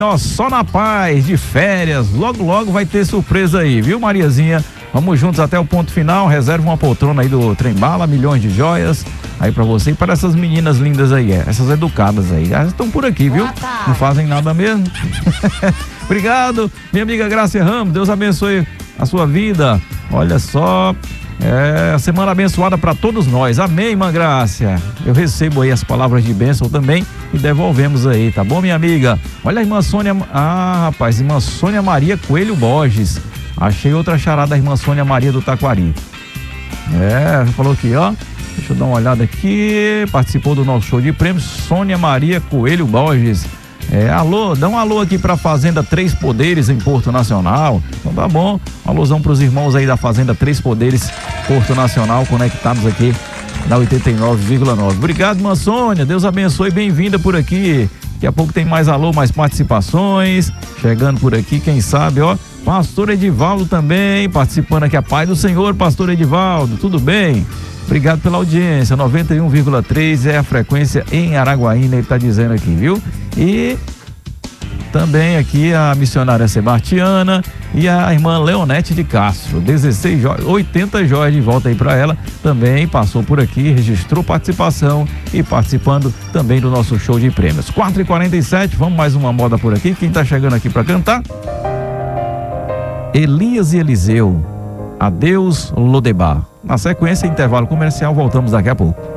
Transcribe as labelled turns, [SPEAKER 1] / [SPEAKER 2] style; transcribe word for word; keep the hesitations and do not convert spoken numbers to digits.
[SPEAKER 1] Ó, só na paz, de férias, logo logo vai ter surpresa aí, viu, Mariazinha? Vamos juntos até o ponto final, reserva uma poltrona aí do Trem Bala, milhões de joias aí pra você e para essas meninas lindas aí, essas educadas aí, elas estão por aqui, viu? Não fazem nada mesmo. Obrigado, minha amiga Grácia Ramos, Deus abençoe a sua vida, olha só, é, semana abençoada para todos nós, amém, irmã Grácia, eu recebo aí as palavras de bênção também e devolvemos aí, tá bom, minha amiga? Olha a irmã Sônia, ah, rapaz, irmã Sônia Maria Coelho Borges, achei outra charada da irmã Sônia Maria do Taquari, é, falou aqui, ó, deixa eu dar uma olhada aqui, participou do nosso show de prêmios, Sônia Maria Coelho Borges. É, alô, dá um alô aqui pra Fazenda Três Poderes em Porto Nacional. Então tá bom, um alôzão pros irmãos aí da Fazenda Três Poderes, Porto Nacional, conectados aqui na oitenta e nove vírgula nove. Obrigado, irmã Sônia, Deus abençoe, bem-vinda por aqui. Daqui a pouco tem mais alô, mais participações, chegando por aqui, quem sabe, ó, pastor Edivaldo também, participando aqui, a paz do Senhor, pastor Edivaldo, tudo bem? Obrigado pela audiência, noventa e um vírgula três é a frequência em Araguaína, ele tá dizendo aqui, viu? E também aqui a missionária Sebastiana e a irmã Leonete de Castro, dezesseis joias, oitenta joias de volta aí para ela, também passou por aqui, registrou participação e participando também do nosso show de prêmios. quatro e quarenta e sete, vamos mais uma moda por aqui, quem tá chegando aqui para cantar? Elias e Eliseu, Adeus Lodebar. Na sequência, intervalo comercial, voltamos daqui a pouco.